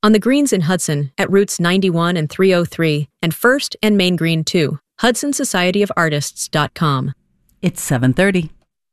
on the greens in Hudson at routes 91 and 303 and 1st and Main Green 2. HudsonSocietyOfArtists.com. It's 7:30.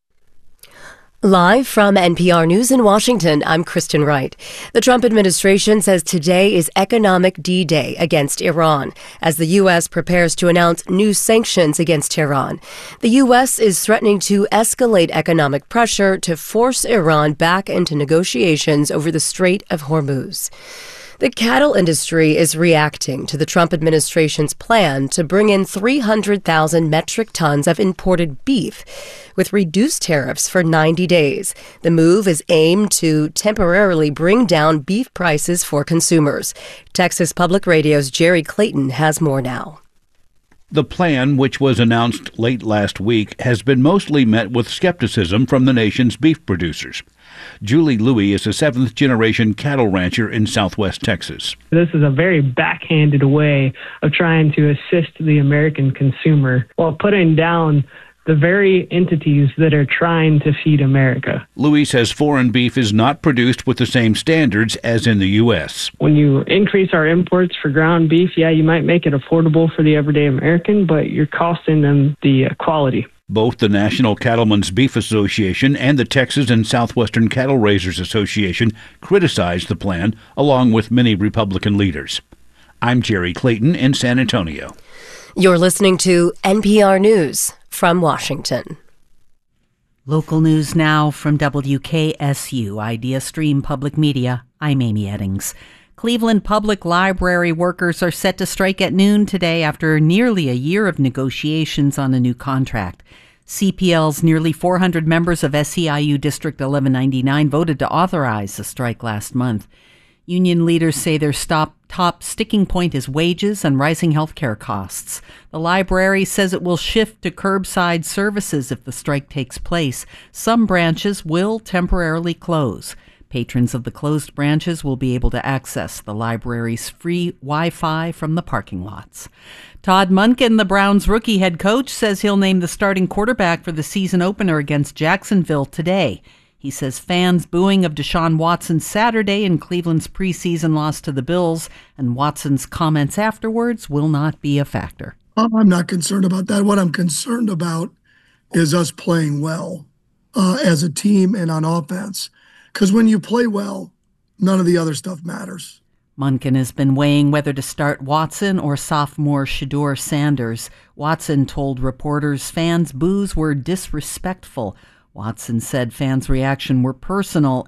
Live from NPR News in Washington, I'm Kristen Wright. The Trump administration says today is Economic D-Day against Iran, as the U.S. prepares to announce new sanctions against Tehran. The U.S. is threatening to escalate economic pressure to force Iran back into negotiations over the Strait of Hormuz. The cattle industry is reacting to the Trump administration's plan to bring in 300,000 metric tons of imported beef with reduced tariffs for 90 days. The move is aimed to temporarily bring down beef prices for consumers. Texas Public Radio's Jerry Clayton has more now. The plan, which was announced late last week, has been mostly met with skepticism from the nation's beef producers. Julie Louie is a seventh-generation cattle rancher in southwest Texas. This is a very backhanded way of trying to assist the American consumer while putting down the very entities that are trying to feed America. Louis says foreign beef is not produced with the same standards as in the U.S. When you increase our imports for ground beef, you might make it affordable for the everyday American, but you're costing them the quality. Both the National Cattlemen's Beef Association and the Texas and Southwestern Cattle Raisers Association criticized the plan, along with many Republican leaders. I'm Jerry Clayton in San Antonio. You're listening to NPR News from Washington. Local news now from WKSU, Idea Stream Public Media. I'm Amy Eddings. Cleveland Public Library workers are set to strike at noon today after nearly a year of negotiations on a new contract. CPL's nearly 400 members of SEIU District 1199 voted to authorize the strike last month. Union leaders say their top sticking point is wages and rising health care costs. The library says it will shift to curbside services if the strike takes place. Some branches will temporarily close. Patrons of the closed branches will be able to access the library's free Wi-Fi from the parking lots. Todd Monken, the Browns' rookie head coach, says he'll name the starting quarterback for the season opener against Jacksonville today. He says fans' booing of Deshaun Watson Saturday in Cleveland's preseason loss to the Bills and Watson's comments afterwards will not be a factor. I'm not concerned about that. What I'm concerned about is us playing well as a team and on offense. Because when you play well, none of the other stuff matters. Monken has been weighing whether to start Watson or sophomore Shedeur Sanders. Watson told reporters fans' boos were disrespectful. Watson said fans' reaction was personal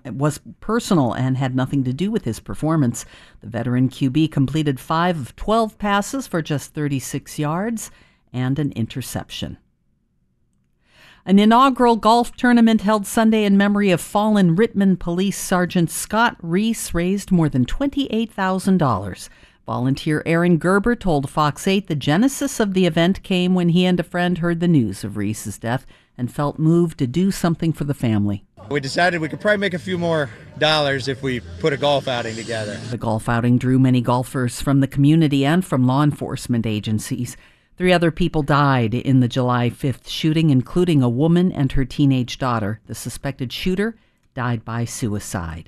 and had nothing to do with his performance. The veteran QB completed 5 of 12 passes for just 36 yards and an interception. An inaugural golf tournament held Sunday in memory of fallen Rittman Police Sergeant Scott Reese raised more than $28,000. Volunteer Aaron Gerber told Fox 8 the genesis of the event came when he and a friend heard the news of Reese's death and felt moved to do something for the family. We decided we could probably make a few more dollars if we put a golf outing together. The golf outing drew many golfers from the community and from law enforcement agencies. 3 other people died in the July 5th shooting, including a woman and her teenage daughter. The suspected shooter died by suicide.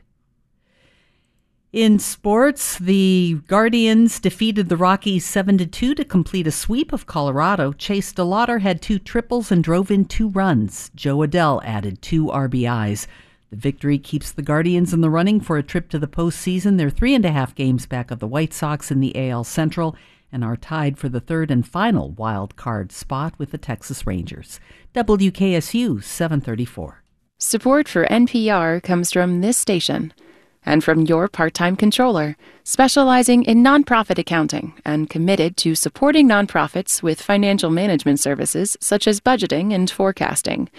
In sports, the Guardians defeated the Rockies 7-2 to complete a sweep of Colorado. Chase DeLauter had 2 triples and drove in 2 runs. Joe Adell added 2 RBIs. The victory keeps the Guardians in the running for a trip to the postseason. They're 3.5 games back of the White Sox in the AL Central and are tied for the 3rd and final wild card spot with the Texas Rangers. WKSU 734. Support for NPR comes from this station and from your part-time controller, specializing in nonprofit accounting and committed to supporting nonprofits with financial management services such as budgeting and forecasting.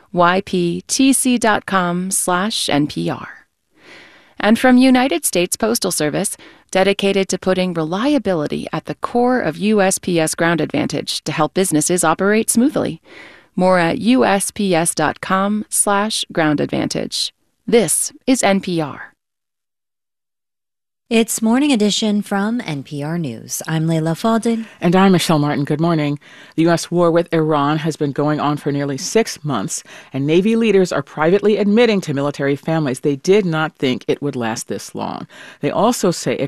yptc.com/NPR. And from United States Postal Service, dedicated to putting reliability at the core of USPS Ground Advantage to help businesses operate smoothly. More at USPS.com/Ground Advantage. This is NPR. It's Morning Edition from NPR News. I'm Leila Fadel. And I'm Michelle Martin. Good morning. The U.S. war with Iran has been going on for nearly 6 months, and Navy leaders are privately admitting to military families they did not think it would last this long. They also say